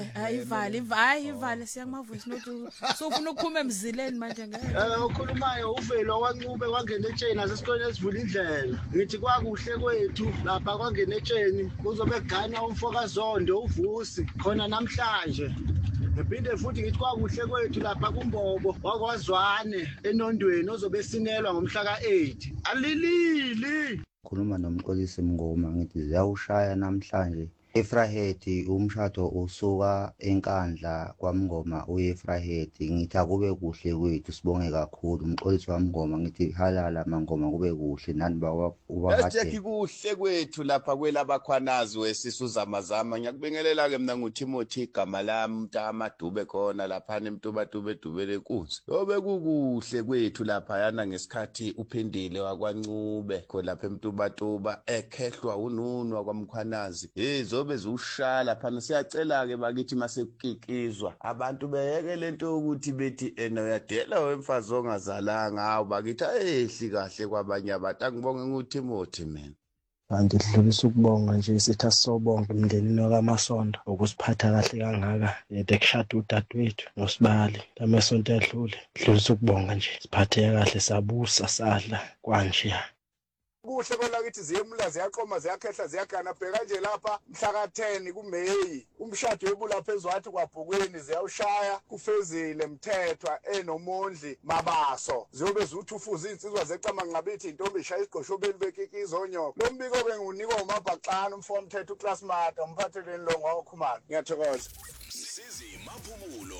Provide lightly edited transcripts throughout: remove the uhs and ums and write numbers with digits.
Ayivale siyangima voice note sofuna ukuphuma emzileni manje ngeke. Okhulumayo uvelo wancube wangena etsheni asesikoleni esivula indlela. Ngithi kwakuhle kwethu lapha kwangena etsheni kuzobe kugana umfokazondo uvusi khona namhlanje. Ngiphinde futhi ngithi kwakuhle kwethu lapha kuMbobo wakwazwane enondweni ozobe sinelwa ngomhla ka8. Alilili. Khuluma nomxolisi Mngoma ngithi ziyawushaya namhlanje. Efrahead umshado usuka enkandla kwaMngoma uyeFrahead ngithi akube kuhle kwethu sibonge kakhulu umxolisi waMngoma ngithi halala mangoma kube kuhle nani ubakade Yaki kuhle kwethu lapha kwelabakhwanazi wesisuzamazama ngiyakubingelela ke mina nguTimothy igama lami uMntamadube khona lapha eMtubadube dubele kunzi yobe kukuhle kwethu lapha yana ngesikhathi uphindile wakwaNcube khona lapha eMtubatuba ekhehlwa ununu wakwamkhwanazi zobe zushala phana siyacela ke bakithi masekukikizwa abantu beyeke lento ukuthi bethi uyadela wemfazi ongazalanga hawu bakithi ehli kahle kwabanye abantu angibonge nguTimothy mina kanti sidlulisa ukubonga nje sithi asobonga emndenini wakaMasonto ukusiphatha kahle kangaka ekushada udadewethu noSibali lamasonto edlule sidlulisa ukubonga nje siphatheke kahle sabusa sadla kwanje kuhle kwelakithi ziyemula ziyaqoma ziyakhehla ziyagana bheka nje lapha mhla ka10 kuMeyi umshado webula phezwathi kwaBhukweni ziyawushaya kufezile mthethwa enomondli Mabaso ziyobe zuthi ufuza insizwa zecama ngabithi intombi ishaya isiqosho belibekikizwa onyoko lo mbiko ke ngunikwa uMabhaxana umfowomthetho uClassmate umphatheleni lo ngokhumana ngiyathokoza Sizi maphumulo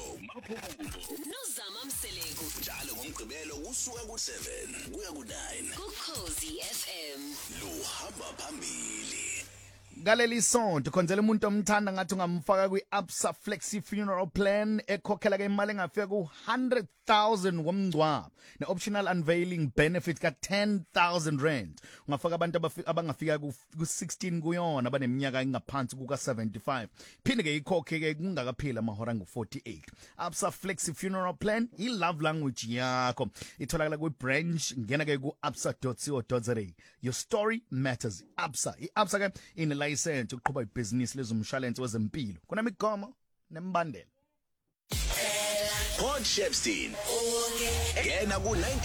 Nozama Mseleku njalo ngomgqibelo usuka ku7 kuya ku9 kuKhosi FM luhamba phambili Galeli sonto khonzela umuntu omthanda ngathi ungamfaka kwiAbsa Flexi Funeral Plan ekhokhela ke imali engafika ku100,000 ngomngcwabo neoptional unveiling benefit ka10,000 rand ungafaka abantu abangafika ku16 kuyona abaneminyaka engaphansi kuka75 phinde ke ikhokhe ke kungakaphela amahora ngu48 Absa Flexi Funeral Plan I love language yakho itholakala kwi-branch ngena ke ku absa.co.za your story matters Absa iAbsa ke in license ukuqhuba ibhizinisi lezomshwalense wezempilo kunemigomo nembandela Port Shepstone ngena ku